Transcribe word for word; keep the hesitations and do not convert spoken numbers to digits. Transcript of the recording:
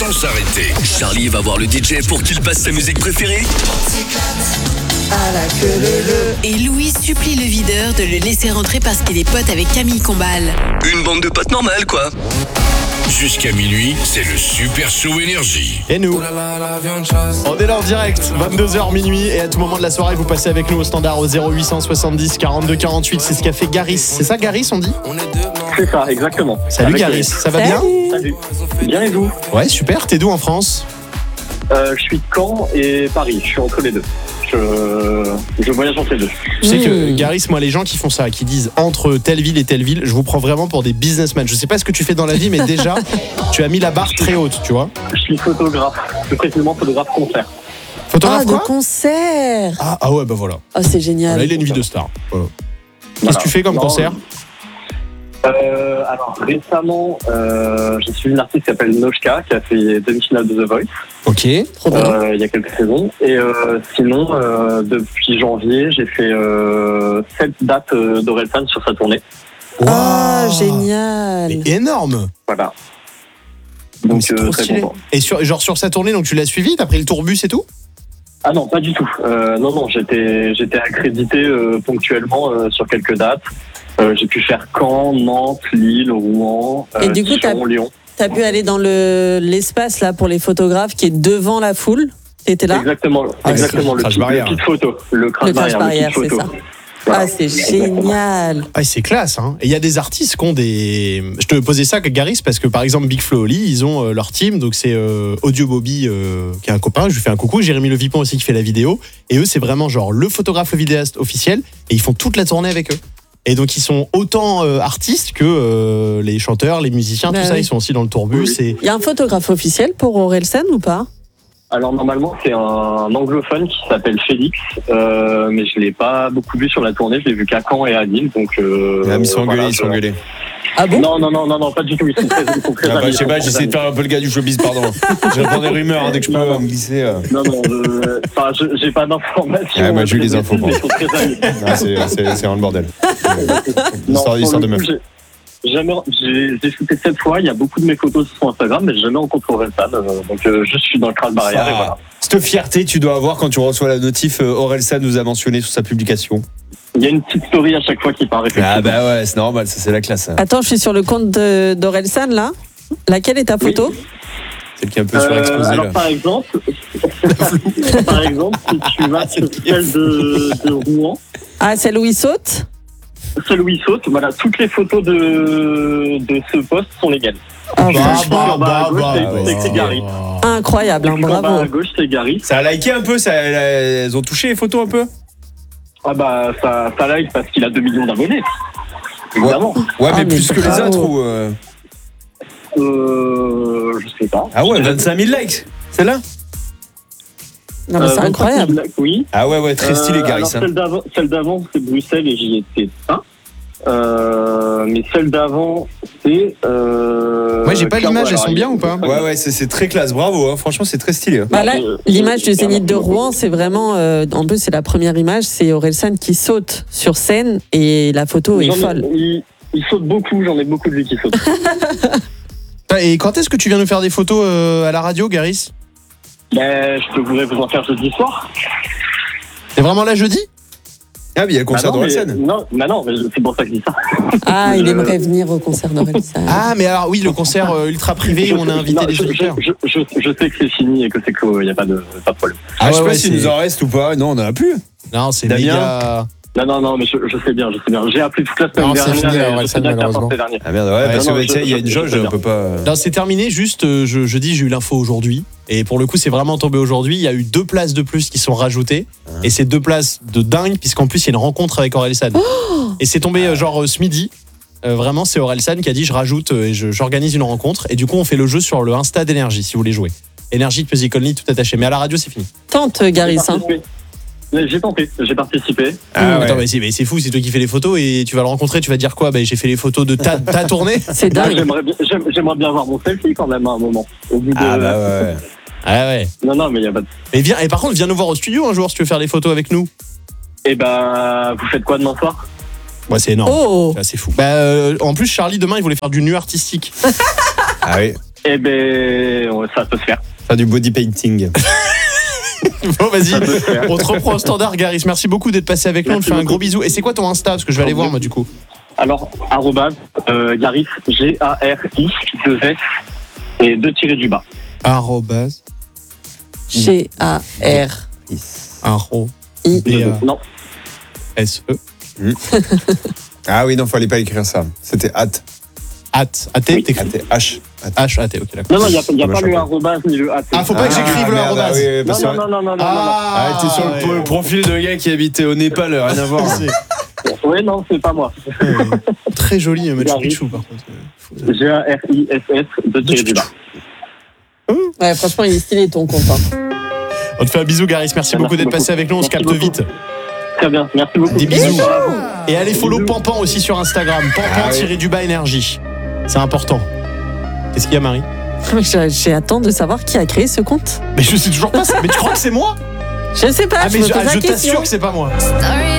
sans s'arrêter. Charlie va voir le D J pour qu'il passe sa musique préférée. À la queue leu. Et Louis supplie le videur de le laisser rentrer parce qu'il est pote avec Camille Combal. Une bande de potes normale, quoi. Jusqu'à minuit, c'est le Super Show Énergie. Et nous, on est là en direct, vingt-deux heures minuit, et à tout moment de la soirée, vous passez avec nous au standard au zéro huit cent soixante-dix quarante-deux quarante-huit. C'est ce qu'a fait Garis. C'est ça, Garis, on dit ? C'est ça, exactement. Salut avec Garis, les... ça va bien ? Salut. Bien et vous ? Ouais, super. T'es d'où en France ? euh, Je suis de Caen et Paris. Je suis entre les deux. Je, je voyage entre les deux. Tu sais que Garis, moi, les gens qui font ça, qui disent entre telle ville et telle ville, je vous prends vraiment pour des businessmen. Je sais pas ce que tu fais dans la vie, mais déjà, tu as mis la barre très haute, tu vois. Je suis photographe, plus précisément photographe concert. Photographe ah, quoi ? de concert. Ah, ah ouais, bah voilà. Ah, c'est génial. Là, il a une vie de star. Voilà. Qu'est-ce Voilà. que tu fais comme non, concert ? euh, Alors, récemment, euh, j'ai suivi une artiste qui s'appelle Noshka, qui a fait demi-finale de The Voice. Ok. Trop bien. Euh, il y a quelques saisons. Et euh, sinon, euh, depuis janvier, j'ai fait euh, sept dates euh, d'Orelsan sur sa tournée. Ah, Waouh. génial. Mais énorme. Voilà. Donc, Donc, c'est euh, trop très stylé. content. Et sur, genre sur sa tournée, donc tu l'as suivi, t'as pris le tourbus et tout ? Ah non, pas du tout. Euh, non, non, j'étais, j'étais accrédité euh, ponctuellement euh, sur quelques dates. Euh, j'ai pu faire Caen, Nantes, Lille, Rouen, euh, Et du coup, Dijon, t'as- Lyon. T'as pu aller dans le, l'espace là pour les photographes qui est devant la foule. T'étais là ? Exactement, Ah, exactement. le Le, crash kit, barrière. le kit photo, le crash Le crash barrière, barrière, le kit c'est photo. ça. Voilà. Ah, c'est génial. Ah, c'est classe, hein. Et il y a des artistes qui ont des. Je te posais ça, Garis, parce que par exemple, Big Flo Oli, ils ont euh, leur team, donc c'est euh, Audio Bobby, euh, qui est un copain, je lui fais un coucou, Jérémy Le Vipon aussi qui fait la vidéo, et eux, c'est vraiment genre le photographe, le vidéaste officiel, et ils font toute la tournée avec eux. Et donc, ils sont autant euh, artistes que euh, les chanteurs, les musiciens, Bah tout ça, oui. ils sont aussi dans le tourbus. Oui. Et... Il y a un photographe officiel pour Orelsan ou pas ? Alors normalement, c'est un anglophone qui s'appelle Félix, euh, mais je l'ai pas beaucoup vu sur la tournée. Je l'ai vu qu'à Caen et à Lille, donc. Euh, Ah, mais ils sont engueulés, voilà, ils sont je- engueulés. Ah bon ? Non, non, non, non, non, pas du tout. Ils sont très, ils sont très Ah bah, amis, je sais ils pas, sont j'essaie de très faire un peu le gars du showbiz, pardon. Je réponds des rumeurs hein, dès que je peux Non, non. me glisser. euh. amis. Non, non, je- enfin, je- j'ai pas d'informations. Ah, moi, j'ai eu les infos, moi. Ils sont très amis. Ah, c'est, c'est, c'est vraiment le bordel. Non, Histoire, pour histoire de le coup, meuf. j'ai- Jamais, j'ai, j'ai shooté sept fois. Il y a beaucoup de mes photos sur Instagram, mais j'ai jamais rencontré Orelsan. Euh, donc, euh, je suis dans le crash barrière Ça, et voilà. Cette fierté, tu dois avoir quand tu reçois la notif euh, Orelsan nous a mentionné sur sa publication. Il y a une petite story à chaque fois qui part. Ah bah ouais, c'est normal, ça c'est la classe. hein. Attends, je suis sur le compte de, d'Orelsan là. Laquelle est ta photo ? Celle qui est un peu Euh, surexposée alors là. par exemple, par exemple, si tu vas sur celle de, de Rouen, Ah, celle où il saute ? celle où il saute, voilà, toutes les photos de, de ce poste sont les miennes. Ah, Bah, franchement, en bas à gauche, c'est- bah, c'est écrit Gary. incroyable, hein, En bas à bravo. gauche, c'est Gary. Ça a liké un peu, ça, elles ont touché les photos un peu. Ah bah ça, ça like parce qu'il a deux millions d'abonnés. Évidemment. Ouais, Ah, mais, mais plus que les bravo. autres ou. euh, Euh, je sais pas. Ah ouais, vingt-cinq mille likes, celle-là. Non, mais c'est Euh, incroyable. Oui. Ah ouais, ouais, très stylé, Euh, Gary. alors, ça. celle d'avant, celle d'avant, c'est Bruxelles et j'y étais pas. Euh, mais celle d'avant, c'est. Euh, Ouais, j'ai pas Clermont. l'image, elles Alors, sont bien ou pas ? Ouais, ouais, c'est, c'est très classe, bravo, hein. Franchement, c'est très stylé. hein. Bah là, Euh, l'image du euh, Zénith de euh, Rouen, c'est vraiment. euh, en plus, c'est la première image, c'est Orelsan qui saute sur scène et la photo est J'en ai- folle. Il, il saute beaucoup, j'en ai beaucoup de lui qui sautent. Et quand est-ce que tu viens nous faire des photos euh, à la radio, Garis ? Ben, je pourrais vous en faire jeudi soir. C'est vraiment là jeudi ? Ah, mais il y a le concert Bah non, mais- d'Orelsan. Non, bah non, mais c'est pour ça que je dis ça. Ah, il Je- aimerait venir au concert d'Orelsan. Ah, mais alors oui, le concert euh, ultra privé où on a invité Non, des je, auditeurs. je, je, je, je sais que c'est fini et que c'est clos, il n'y a pas de, pas de problème. Ah, je sais ouais, pas ouais, s'il c'est- nous en reste ou pas. Non, on en a plus. Non, c'est Damien méga. Non, non, non, mais je, je sais bien, je sais bien. J'ai appelé toute la semaine Non, c'est dernière. fini, et alors, je sais Orelsan, bien que la malheureusement. fin, c'est dernier. Ah merde, ouais, parce non, que je- tu sais, il y a je- une je- jauge, je sais on peut pas. Non, c'est terminé, juste, euh, je, je dis, j'ai eu l'info aujourd'hui. Et pour le coup, c'est vraiment tombé aujourd'hui. Il y a eu deux places de plus qui sont rajoutées. Et c'est deux places de dingue, puisqu'en plus, il y a une rencontre avec Orelsan. Et c'est tombé euh, genre euh, ce midi. Euh, vraiment, c'est Orelsan qui a dit je rajoute euh, et je- j'organise une rencontre. Et du coup, on fait le jeu sur le Insta d'Énergie, si vous voulez jouer. Énergie de Music Only, tout attaché. Mais à la radio, c'est fini. Tente, J'ai Garis. Hein. participé. Mais J'ai tenté, j'ai participé. Ah, Attends, ouais. mais c'est, mais c'est fou, c'est toi qui fais les photos et tu vas le rencontrer, tu vas dire quoi ? Bah, j'ai fait les photos de ta, ta tournée. C'est Ah, dingue. J'aimerais bien, j'aime- j'aimerais bien avoir mon selfie quand même à un moment. Au bout de... Ah bah ouais. Ah ouais. Non, non, mais il n'y a pas de. Et, viens, et par contre, viens nous voir au studio un jour si tu veux faire des photos avec nous. Eh ben, vous faites quoi demain soir? Ouais, c'est énorme. Oh, Ah, c'est fou. Bah, euh, en plus, Charlie, demain, il voulait faire du nu artistique. Ah oui. Eh ben, ouais, ça peut se faire. Faire du body painting. Bon, vas-y, Ça peut se faire. on te reprend au standard, Garis. Merci beaucoup d'être passé avec nous. On te Merci fait un beaucoup. gros bisou. Et c'est quoi ton Insta? Parce que je vais aller voir, moi, du coup. Alors, arrobase, euh, Garis, G A R I, deux S et deux tirés du bas. Arrobase. G A R Arro. I. B A Non, S E. Ah oui, non, fallait pas écrire ça. C'était hâte. At. A T, Oui. t'écris H. H A T, ok, d'accord. non, non, il n'y a, y a Ah, pas machin, le quoi. arrobase ni le A T. Ah, faut pas que j'écrive le merde, arrobase. ah oui, Non, parce non, que- non, non, non, non, Ah, t'es sur le ouais. profil de gars qui habitait au Népal, rien à voir. non. Oui, non, c'est pas moi. Très joli, euh, Machu Garis. Picchu, par contre. Faut- G A R I S S, deux tirés du bas. Ouais, franchement, il est stylé ton compte. hein. On te fait un bisou, Garis. Merci Merci beaucoup d'être beaucoup. passé avec nous. On se Merci capte beaucoup. vite. Très bien, merci beaucoup. Des bisous. Bravo. Et allez follow Bisous. Pampan aussi sur Instagram. Ah Pampan oui. tiré du bas énergie. C'est important. Qu'est-ce qu'il y a, Marie? J'ai j'ai hâte de savoir qui a créé ce compte. Mais je sais toujours pas ça. Mais tu crois que c'est moi? Je sais pas, Ah, je mais me je, pose la je question. t'assure que c'est pas moi.